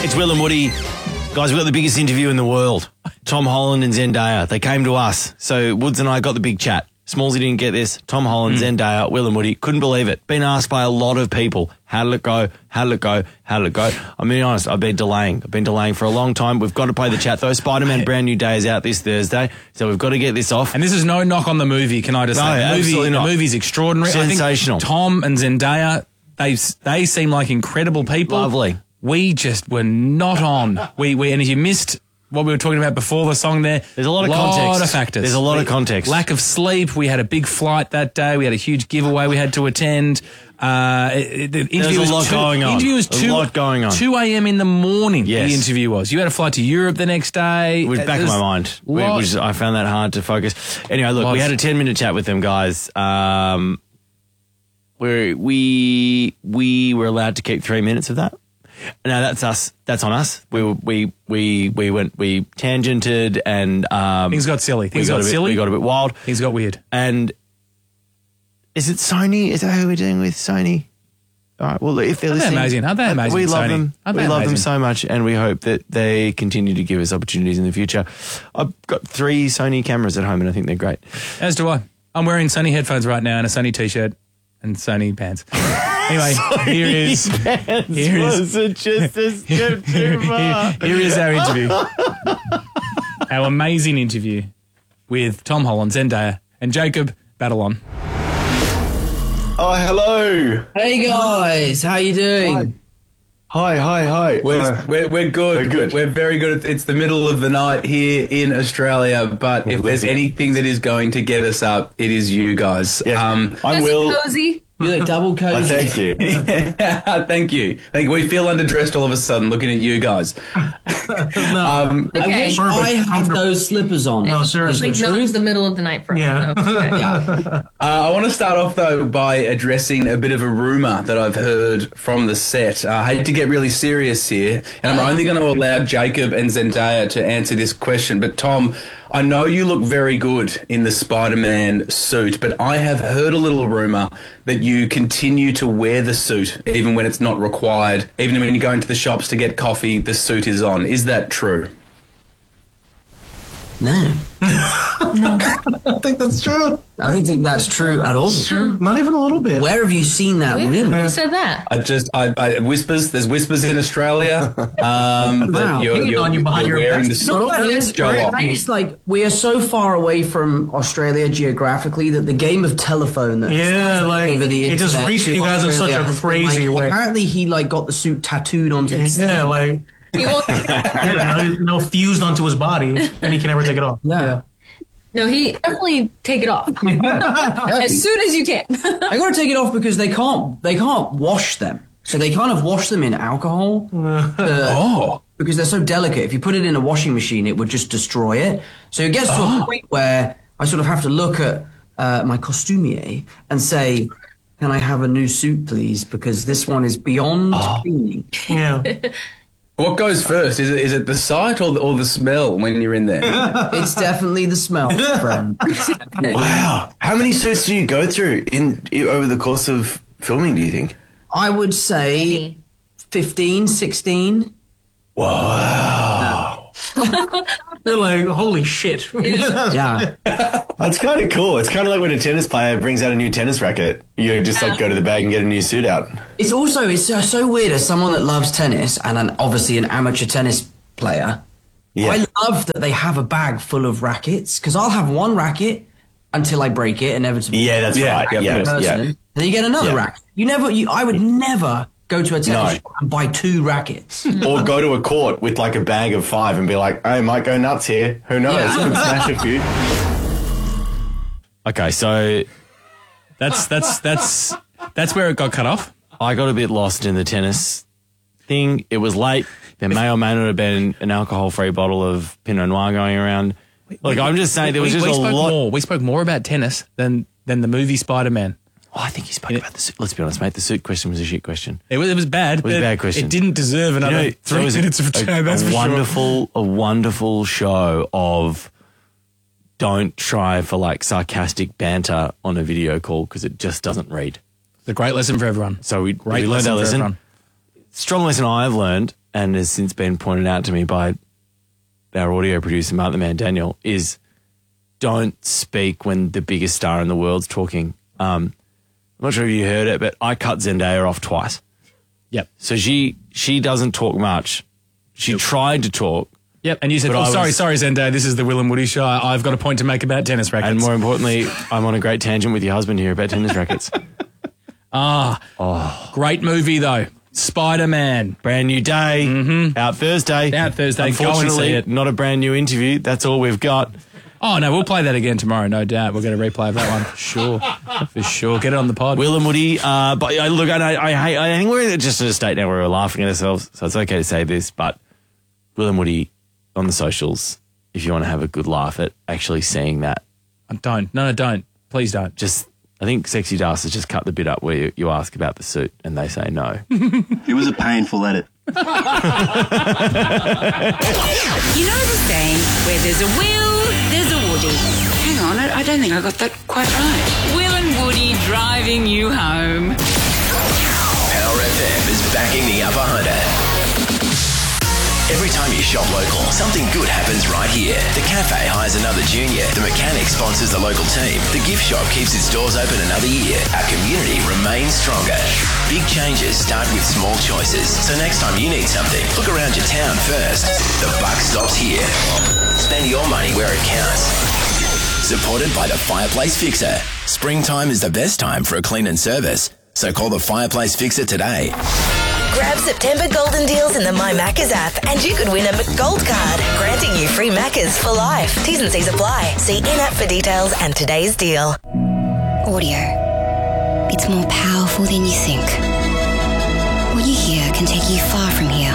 It's Will and Woody. Guys, we've got the biggest interview in the world. Tom Holland and Zendaya. They came to us. So Woods and I got the big chat. Smallsy didn't get this. Tom Holland, Zendaya, Will and Woody. Couldn't believe it. Been asked by a lot of people. How did it go? How did it go? How did it go? I'm being honest. I've been delaying. For a long time. We've got to play the chat though. Spider-Man Brand New Day is out this Thursday. So we've got to get this off. And this is no knock on the movie, can I just say? Absolutely not. The movie's extraordinary. Sensational. I think Tom and Zendaya, they seem like incredible people. Lovely. We just were not on. And if you missed what we were talking about before the song there, there's a lot of context. A lot of factors. There's a lot of context. Lack of sleep. We had a big flight that day. We had a huge giveaway we had to attend. The interview There's a lot going on. Interview was a lot going on. 2 a.m. in the morning, yes. The interview was. You had a flight to Europe the next day. It was back in my mind. I found that hard to focus. Anyway, look, we had a 10-minute chat with them, guys. We were allowed to keep 3 minutes of that. No, that's us. That's on us. We tangented and things got silly. We got a bit wild. Things got weird. And is it Sony? Is that who we're doing with Sony? All right. Well, if they're listening, aren't they amazing? We love Sony? them. We love them so much, and we hope that they continue to give us opportunities in the future. I've got 3 Sony cameras at home, and I think they're great. As do I. I'm wearing Sony headphones right now and a Sony t-shirt and Sony pants. Anyway, here is our interview. Our amazing interview with Tom Holland, Zendaya, and Jacob Batalon. Oh, hello. Hey guys, how you doing? Hi. We're good. We're very good. It's the middle of the night here in Australia, but if there's anything that is going to get us up, it is you guys. Yeah. I'm Will. Cozy. You look double cozy. Thank you. Thank you. We feel underdressed all of a sudden looking at you guys. I wish I had those slippers on. No, seriously. No, it's the middle of the night for us. Yeah. So, I want to start off, though, by addressing a bit of a rumour that I've heard from the set. I hate to get really serious here, and I'm only going to allow Jacob and Zendaya to answer this question, but Tom, I know you look very good in the Spider-Man suit, but I have heard a little rumour that you continue to wear the suit even when it's not required. Even when you go into the shops to get coffee, the suit is on. Is that true? No. I don't think that's true. I don't think that's true at all. Not even a little bit. Where have you seen that rumor? who said that? I whispers. There's whispers in Australia. That you're wearing the suit. It's like we are so far away from Australia geographically that the game of telephone that over the it just internet reached you guys in such a crazy way. Apparently, he got the suit tattooed onto his like fused onto his body, and he can never take it off. Yeah. No, he definitely take it off as soon as you can. I got to take it off because they can't wash them, so they kind of wash them in alcohol. Because they're so delicate. If you put it in a washing machine, it would just destroy it. So it gets to a point where I sort of have to look at my costumier and say, "Can I have a new suit, please? Because this one is beyond cleaning." Yeah. What goes first? Is it the sight or the smell when you're in there? It's definitely the smell, friend. Wow. How many suits do you go through over the course of filming, do you think? I would say 15, 16. Wow. They're like, holy shit. Yeah. That's kind of cool. It's kind of like when a tennis player brings out a new tennis racket. You just go to the bag and get a new suit out. It's so weird as someone that loves tennis and obviously an amateur tennis player. Yeah. I love that they have a bag full of rackets because I'll have one racket until I break it inevitably. Yeah, that's right. Yeah. Then you get another racket. I would never go to a tennis shop and buy 2 rackets. Or go to a court with like a bag of 5 and be like, I might go nuts here. Who knows? Could smash a few. Okay, so that's where it got cut off. I got a bit lost in the tennis thing. It was late. There may or may not have been an alcohol-free bottle of Pinot Noir going around. Look, I'm just saying there was just a lot. We spoke more about tennis than the movie Spider-Man. Oh, I think he spoke about the suit. Let's be honest, mate. The suit question was a shit question. It was bad. It was a bad question. It didn't deserve another 3 minutes of time. That's a wonderful show of don't try for like sarcastic banter on a video call because it just doesn't read. It's a great lesson for everyone. So we learned our lesson. Strong lesson I've learned, and has since been pointed out to me by our audio producer, Mark the Man Daniel, is don't speak when the biggest star in the world's talking. I'm not sure if you heard it, but I cut Zendaya off twice. Yep. So she doesn't talk much. She tried to talk. Yep. And you said, But I was- sorry, Zendaya, this is the Will and Woody show. I've got a point to make about tennis rackets. And more importantly, I'm on a great tangent with your husband here about tennis rackets. Great movie, though. Spider-Man. Brand new day. Out Thursday. Out Thursday. Go and see Unfortunately, it. not a brand new interview. That's all we've got. Oh, no, we'll play that again tomorrow, no doubt. We're going to replay that one. Sure. For sure. Get it on the pod. Will and Woody, but look, I think we're just at a state now where we're laughing at ourselves, so it's okay to say this, but Will and Woody on the socials, if you want to have a good laugh at actually seeing that, Don't. No, don't. Please don't. just, I think Sexy Das has just cut the bit up where you ask about the suit and they say no. It was a painful edit. You know the saying, where there's a Will, there's a Woody. Hang on, I don't think I got that quite right. Will and Woody driving you home. Power FM is backing the Upper Hunter. Every time you shop local, something good happens right here. The cafe hires another junior. The mechanic sponsors the local team. The gift shop keeps its doors open another year. Our community remains stronger. Big changes start with small choices. So next time you need something, look around your town first. The buck stops here. Spend your money where it counts. Supported by the Fireplace Fixer. Springtime is the best time for a clean and service. So call the Fireplace Fixer today. Grab September golden deals in the My Maccas app and you could win a McGold card, granting you free Maccas for life. T's and C's apply. See in-app for details and today's deal. Audio. It's more powerful than you think. What you hear can take you far from here.